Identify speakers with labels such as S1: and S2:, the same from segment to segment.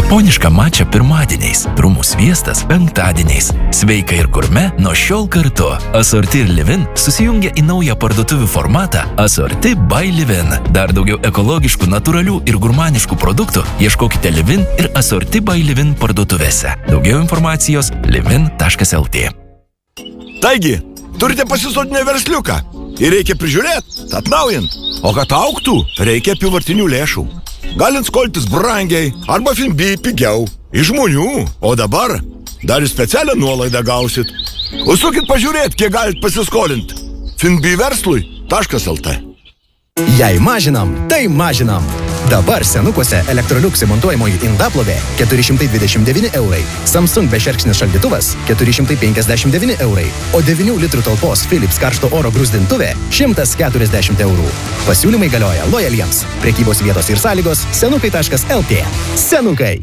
S1: Japoniška mačia pirmadieniais, trumų sviestas penktadieniais. Sveika ir gurme nuo šiol kartu. Asorti ir Livin susijungia į naują parduotuvių formatą Asorti by Livin. Dar daugiau ekologiškų, natūralių ir gurmaniškų produktų ieškokite Livin ir Asorti by Livin parduotuvėse. Daugiau informacijos livin.lt.
S2: Taigi, turite pasisotinę versliuką ir reikia prižiūrėti, atnaujint. O kad augtų, reikia apyvartinių lėšų. Galint skoltis brangiai arba Finbi pigiau. Iš žmonių. O dabar dar ir specialią nuolaidą gausit. Užsukit pažiūrėti, kiek galit pasiskolinti. finbiverslui.lt.
S3: Jei mažinam, tai mažinam. Dabar senukuose Electrolux įmontuojamoji indaplovė 429 eurai, Samsung bešerkšnis šaldytuvas 459 eurai, o 9 litrų talpos Philips karšto oro grūzdintuvė 140 eurų. Pasiūlymai galioja lojaliems. Prekybos vietos ir sąlygos senukai.lt. Senukai.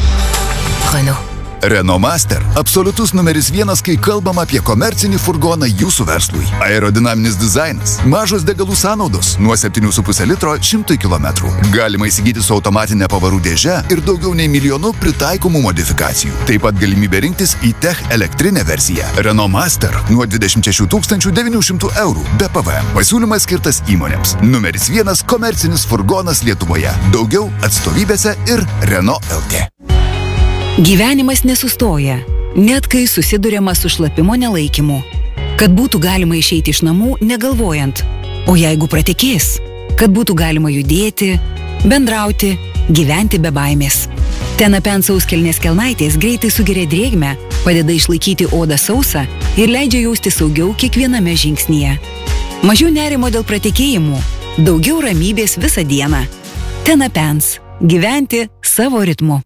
S4: Renault.
S5: Renault Master – absoliutus numeris 1, kai kalbam apie komercinį furgoną jūsų verslui. Aerodinaminis dizainas, mažos degalų sąnaudos, nuo 7,5 litro 100 km. Galima įsigyti su automatinė pavarų dėže ir daugiau nei milijonu pritaikomų modifikacijų. Taip pat galimybė rinktis e-Tech elektrinę versiją. Renault Master nuo 26 900 eurų be PVM. Pasiūlymas skirtas įmonėms. Numeris 1 komercinis furgonas Lietuvoje. Daugiau atstovybėse ir Renault LT.
S6: Gyvenimas nesustoja, net kai susiduriama su šlapimo nelaikymu. Kad būtų galima išeiti iš namų negalvojant, o jeigu pratekės, kad būtų galima judėti, bendrauti, gyventi be baimės. Tenapens sauskelnės kelnaitės greitai sugeria drėgmę, padeda išlaikyti odą sausą ir leidžia jausti saugiau kiekviename žingsnyje. Mažiau nerimo dėl pratekėjimų, daugiau ramybės visą dieną. Tenapens. Gyventi savo ritmu.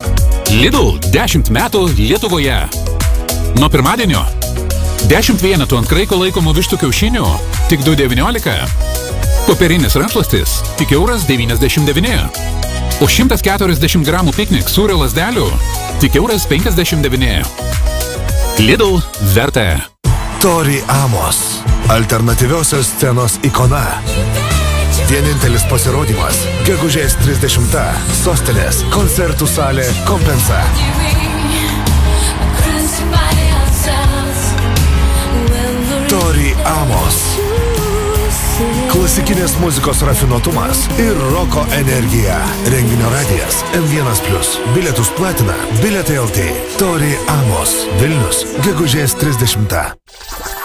S7: Lidl 10 metų Lietuvoje. Nuo pirmadienio 10 vienetų ant kraiko laikomų vištų kiaušinių tik 2,19. Popierinis rankšluostis tik €99. O 140 gramų piknik sūrio lazdelių tik €59. Lidl verta.
S8: Tori Amos. Alternatyviosios scenos ikona. Vienintelis pasirodymas. Gegužės 30. Sostinės koncertų salė Kompensa. Tori Amos. Klasikinės muzikos rafinuotumas ir roko energija. Renginio radijas M1+. Bilietus platina Bilietai LT. Tori Amos. Vilnius. Gegužės 30.